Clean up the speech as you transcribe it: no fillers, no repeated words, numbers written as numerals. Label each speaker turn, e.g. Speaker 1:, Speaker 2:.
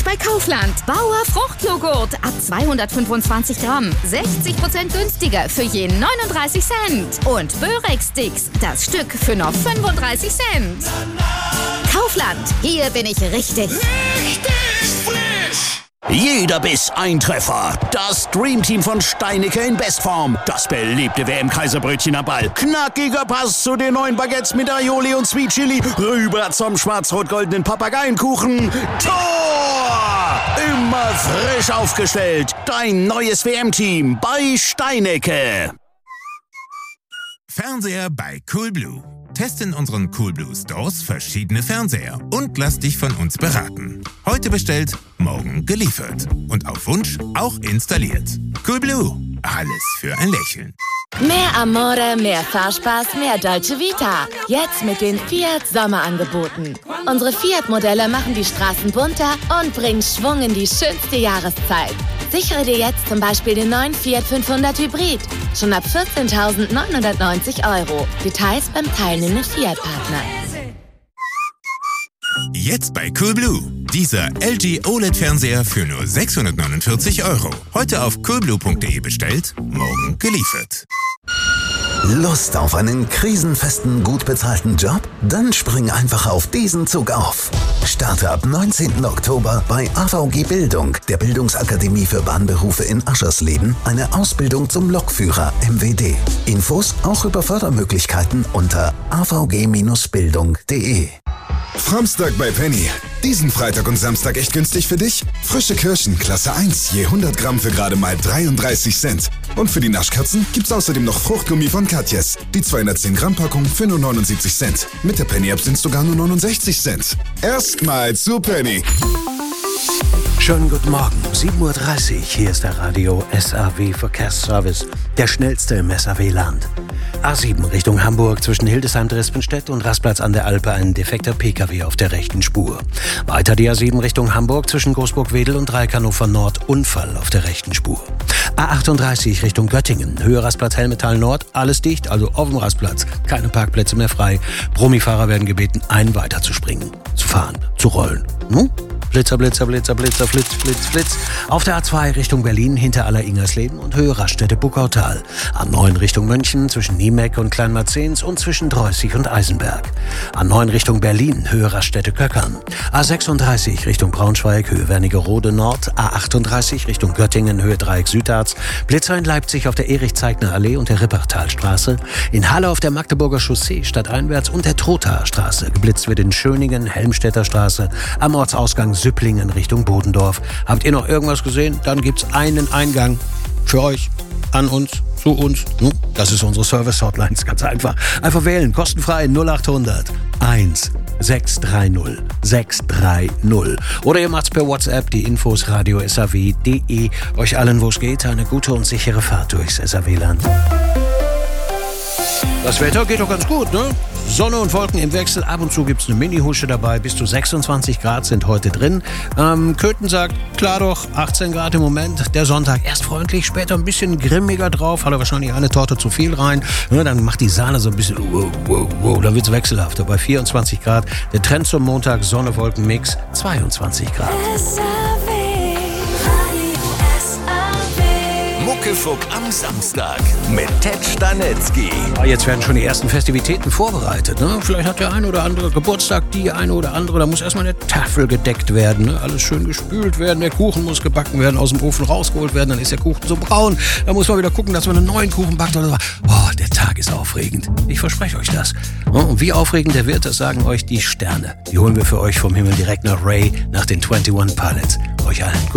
Speaker 1: bei Kaufland. Bauer Fruchtjoghurt ab 225 Gramm. 60% günstiger für je 39 Cent. Und Börek-Sticks, das Stück für noch 35 Cent. Kaufland, hier bin ich richtig.
Speaker 2: Richtig frisch!
Speaker 3: Jeder Biss ein Treffer. Das Dreamteam von Steinicke in Bestform. Das beliebte WM-Kaiserbrötchen am Ball. Knackiger Pass zu den neuen Baguettes mit Aioli und Sweet Chili. Rüber zum schwarz-rot-goldenen Papageienkuchen. Tor! Immer frisch aufgestellt. Dein neues WM-Team bei Steinicke.
Speaker 2: Fernseher bei Coolblue. Teste in unseren Coolblue Stores verschiedene Fernseher und lass dich von uns beraten. Heute bestellt, morgen geliefert. Und auf Wunsch auch installiert. Coolblue. Alles für ein Lächeln.
Speaker 4: Mehr Amore, mehr Fahrspaß, mehr Dolce Vita. Jetzt mit den Fiat Sommerangeboten. Unsere Fiat-Modelle machen die Straßen bunter und bringen Schwung in die schönste Jahreszeit. Sichere dir jetzt zum Beispiel den neuen Fiat 500 Hybrid. Schon ab 14.990 €. Details beim teilnehmenden Fiat-Partner.
Speaker 2: Jetzt bei Coolblue. Dieser LG OLED-Fernseher für nur 649 €. Heute auf coolblue.de bestellt, morgen geliefert.
Speaker 5: Lust auf einen krisenfesten, gut bezahlten Job? Dann spring einfach auf diesen Zug auf. Starte ab 19. Oktober bei AVG Bildung, der Bildungsakademie für Bahnberufe in Aschersleben, eine Ausbildung zum Lokführer MWD. Infos auch über Fördermöglichkeiten unter avg-bildung.de.
Speaker 6: Framstag bei Penny. Diesen Freitag und Samstag echt günstig für dich? Frische Kirschen, Klasse 1, je 100 Gramm für gerade mal 33 Cent. Und für die Naschkatzen gibt's außerdem noch Fruchtgummi von Katjes. Die 210 Gramm Packung für nur 79 Cent. Mit der Penny-App sind's sogar nur 69 Cent. Erstmal zu Penny.
Speaker 7: Schönen guten Morgen, 7:30 Uhr. Hier ist der Radio SAW Verkehrsservice, der schnellste im SAW-Land. A7 Richtung Hamburg zwischen Hildesheim-Drespenstedt und Rastplatz an der Alpe ein defekter PKW auf der rechten Spur. Weiter die A7 Richtung Hamburg zwischen Großburg-Wedel und Dreieck-Hannover Nord Unfall auf der rechten Spur. A38 Richtung Göttingen, Höhe Rastplatz Helmetal Nord, alles dicht, also auf dem Rastplatz, keine Parkplätze mehr frei. Brumifahrer werden gebeten, einen weiterzuspringen, zu fahren, zu rollen. Blitzer, Blitzer, Blitzer, Blitzer, Flitz, Flitz, Flitz. Auf der A2 Richtung Berlin hinter Aller-Ingersleben und Höhe Raststätte Buckautal. A9 Richtung München zwischen Niemeck und Kleinmarzens und zwischen Dreußig und Eisenberg. A9 Richtung Berlin, Höhe Raststätte Köckern. A36 Richtung Braunschweig, Höhe Wernigerode Nord. A38 Richtung Göttingen, Höhe Dreieck Südarzt. Blitzer in Leipzig auf der Erich-Zeigner-Allee und der Rippertalstraße. In Halle auf der Magdeburger Chaussee stadteinwärts und der Trothaer Straße. Geblitzt wird in Schöningen, Helmstedter Straße. Am Ortsausgang Süpplingen Richtung Bodendorf. Habt ihr noch irgendwas gesehen? Dann gibt's einen Eingang für euch, an uns, zu uns. Das ist unsere Service-Hotline, ist ganz einfach. Einfach wählen, kostenfrei 0800 1 630 630. Oder ihr macht's per WhatsApp, die Infos radio.saw.de. Euch allen, wo es geht, eine gute und sichere Fahrt durchs SAW-Land. Das Wetter geht doch ganz gut, ne? Sonne und Wolken im Wechsel, ab und zu gibt's eine Mini-Husche dabei, bis zu 26 Grad sind heute drin. Köthen sagt, klar doch, 18 Grad im Moment. Der Sonntag erst freundlich, später ein bisschen grimmiger drauf, hat er wahrscheinlich eine Torte zu viel rein. Ja, dann macht die Sahne so ein bisschen, wow, dann wird's wechselhafter bei 24 Grad. Der Trend zum Montag, Sonne, Wolken, Mix, 22 Grad.
Speaker 3: Muckefuck am Samstag mit Ted Stanetzky.
Speaker 7: Jetzt werden schon die ersten Festivitäten vorbereitet. Ne? Vielleicht hat der eine oder andere Geburtstag, die eine oder andere. Da muss erstmal eine Tafel gedeckt werden. Ne? Alles schön gespült werden. Der Kuchen muss gebacken werden, aus dem Ofen rausgeholt werden. Dann ist der Kuchen so braun. Da muss man wieder gucken, dass man einen neuen Kuchen backt. Oder so. Oh, der Tag ist aufregend. Ich verspreche euch das. Und wie aufregend der wird, das sagen euch die Sterne. Die holen wir für euch vom Himmel direkt nach Ray, nach den 21 Pilots. Euch allen gut.